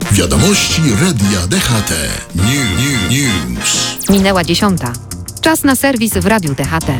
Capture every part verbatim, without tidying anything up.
Wiadomości Radia D H T. New, new, news. Minęła dziesiąta. Czas na serwis w Radiu D H T.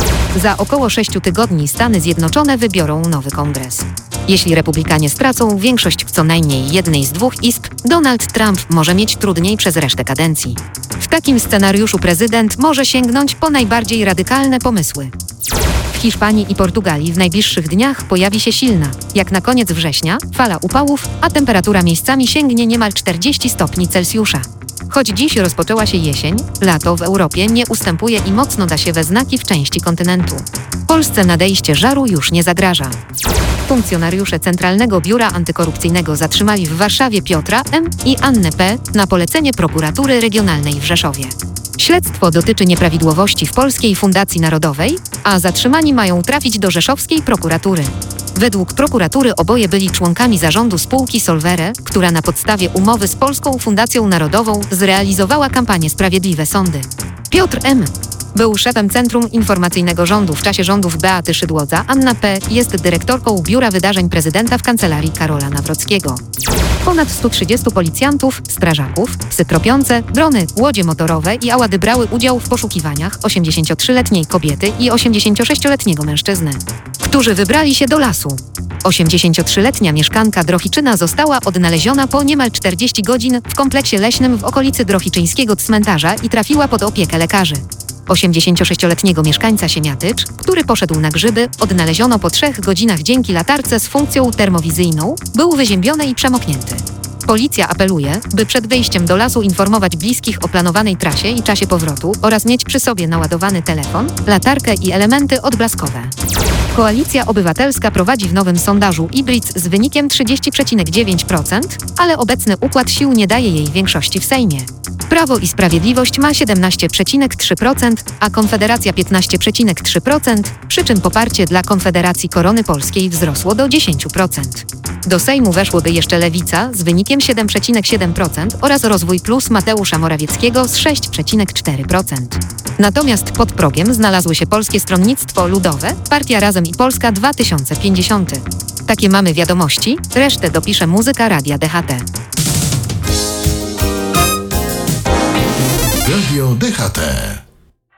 Za około sześciu tygodni Stany Zjednoczone wybiorą nowy kongres. Jeśli republikanie stracą większość w co najmniej jednej z dwóch izb, Donald Trump może mieć trudniej przez resztę kadencji. W takim scenariuszu prezydent może sięgnąć po najbardziej radykalne pomysły. W Hiszpanii i Portugalii w najbliższych dniach pojawi się silna, jak na koniec września, fala upałów, a temperatura miejscami sięgnie niemal czterdzieści stopni Celsjusza. Choć dziś rozpoczęła się jesień, lato w Europie nie ustępuje i mocno da się we znaki w części kontynentu. Polsce nadejście żaru już nie zagraża. Funkcjonariusze Centralnego Biura Antykorupcyjnego zatrzymali w Warszawie Piotra M. i Annę P. na polecenie Prokuratury Regionalnej w Rzeszowie. Śledztwo dotyczy nieprawidłowości w Polskiej Fundacji Narodowej, a zatrzymani mają trafić do rzeszowskiej prokuratury. Według prokuratury oboje byli członkami zarządu spółki Solvere, która na podstawie umowy z Polską Fundacją Narodową zrealizowała kampanię Sprawiedliwe Sądy. Piotr M. był szefem Centrum Informacyjnego Rządu w czasie rządów Beaty Szydłodza. Anna P. jest dyrektorką Biura Wydarzeń Prezydenta w Kancelarii Karola Nawrockiego. Ponad stu trzydziestu policjantów, strażaków, psy tropiące, drony, łodzie motorowe i ałady brały udział w poszukiwaniach osiemdziesięciotrzyletniej kobiety i osiemdziesięciosześcioletniego mężczyzny, którzy wybrali się do lasu. osiemdziesięciotrzyletnia mieszkanka Drohiczyna została odnaleziona po niemal czterdziestu godzin w kompleksie leśnym w okolicy Drohiczyńskiego cmentarza i trafiła pod opiekę lekarzy. osiemdziesięciosześcioletniego mieszkańca Siemiatycz, który poszedł na grzyby, odnaleziono po trzech godzinach dzięki latarce z funkcją termowizyjną, był wyziębiony i przemoknięty. Policja apeluje, by przed wyjściem do lasu informować bliskich o planowanej trasie i czasie powrotu oraz mieć przy sobie naładowany telefon, latarkę i elementy odblaskowe. Koalicja Obywatelska prowadzi w nowym sondażu Ibric z wynikiem trzydzieści przecinek dziewięć procent, ale obecny układ sił nie daje jej większości w Sejmie. Prawo i Sprawiedliwość ma siedemnaście przecinek trzy procent, a Konfederacja piętnaście przecinek trzy procent, przy czym poparcie dla Konfederacji Korony Polskiej wzrosło do dziesięć procent. Do Sejmu weszłyby jeszcze Lewica z wynikiem siedem przecinek siedem procent oraz Rozwój Plus Mateusza Morawieckiego z sześć przecinek cztery procent. Natomiast pod progiem znalazły się Polskie Stronnictwo Ludowe, Partia Razem i Polska dwa tysiące pięćdziesiąt. Takie mamy wiadomości, resztę dopisze muzyka Radia D H T. Radio D H T.